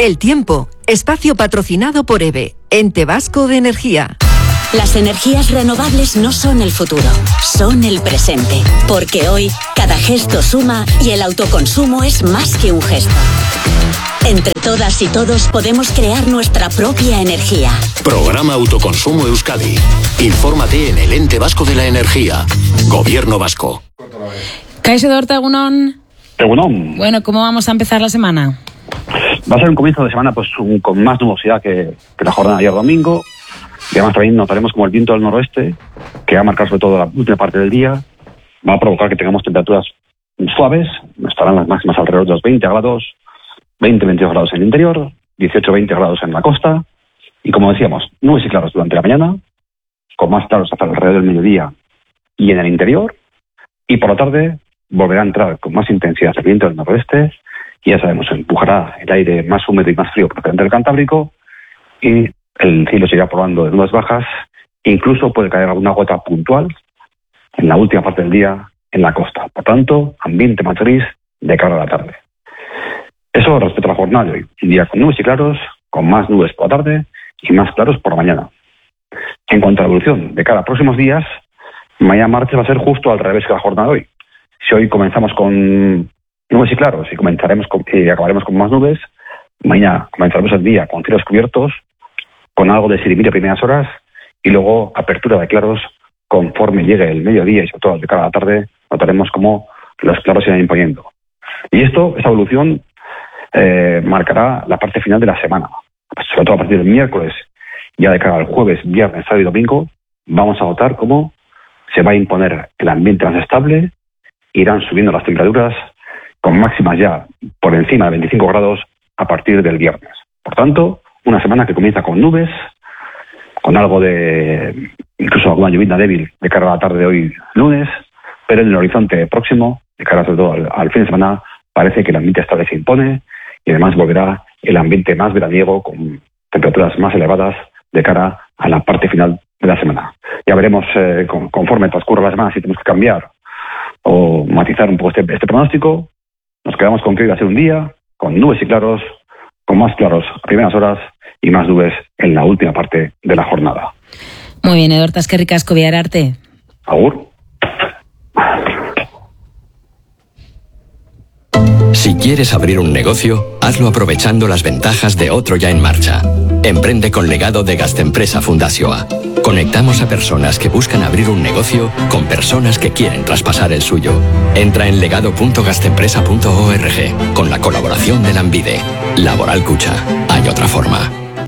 El tiempo, espacio patrocinado por EVE, Ente Vasco de Energía. Las energías renovables no son el futuro, son el presente. Porque hoy, cada gesto suma y el autoconsumo es más que un gesto. Entre todas y todos podemos crear nuestra propia energía. Programa Autoconsumo Euskadi. Infórmate en el Ente Vasco de la Energía. Gobierno Vasco. Kaixo Dorta, egunon. Egunon. Bueno, ¿cómo vamos a empezar la semana? Va a ser un comienzo de semana pues con más nubosidad que la jornada de ayer domingo. Y además también notaremos como el viento del noroeste, que va a marcar sobre todo la última parte del día, va a provocar que tengamos temperaturas suaves. Estarán las máximas alrededor de los 20 grados, 20-22 grados en el interior, 18-20 grados en la costa. Y como decíamos, nubes y claros durante la mañana, con más claros hasta alrededor del mediodía y en el interior. Y por la tarde volverá a entrar con más intensidad el viento del noroeste. Y ya sabemos, empujará el aire más húmedo y más frío procedente del Cantábrico. Y el cielo se irá probando de nubes bajas. Incluso puede caer alguna gota puntual en la última parte del día en la costa. Por tanto, ambiente más gris de cara a la tarde. Eso respecto a la jornada de hoy. Un día con nubes y claros, con más nubes por la tarde y más claros por la mañana. En cuanto a la evolución de cara a próximos días, mañana martes va a ser justo al revés que la jornada de hoy. Si hoy comenzamos con nubes y claros y acabaremos con más nubes, mañana comenzaremos el día con cielos cubiertos, con algo de siribir a primeras horas y luego apertura de claros conforme llegue el mediodía y sobre todo de cara a la tarde notaremos cómo los claros se van imponiendo. Y esta evolución marcará la parte final de la semana. Sobre todo a partir del miércoles, ya de cara al jueves, viernes, sábado y domingo, vamos a notar cómo se va a imponer el ambiente más estable, irán subiendo las temperaturas con máximas ya por encima de 25 grados a partir del viernes. Por tanto, una semana que comienza con nubes, con algo de, incluso alguna lluvia débil de cara a la tarde de hoy lunes, pero en el horizonte próximo, de cara sobre todo al fin de semana, parece que el ambiente estable se impone y además volverá el ambiente más veraniego con temperaturas más elevadas de cara a la parte final de la semana. Ya veremos conforme transcurra la semana si tenemos que cambiar o matizar un poco este pronóstico. Nos quedamos con que hoy va a ser un día con nubes y claros, con más claros a primeras horas y más nubes en la última parte de la jornada. Muy bien, Edorta, eskerrik asko bihar arte. Agur. Si quieres abrir un negocio, hazlo aprovechando las ventajas de otro ya en marcha. Emprende con Legado de Gastempresa Fundazioa. Conectamos a personas que buscan abrir un negocio con personas que quieren traspasar el suyo. Entra en legado.gastempresa.org con la colaboración de Lanbide. Laboral Cucha. Hay otra forma.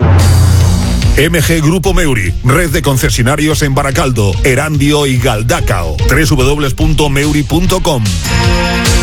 MG Grupo Meuri, red de concesionarios en Baracaldo, Erandio y Galdacao. www.meuri.com.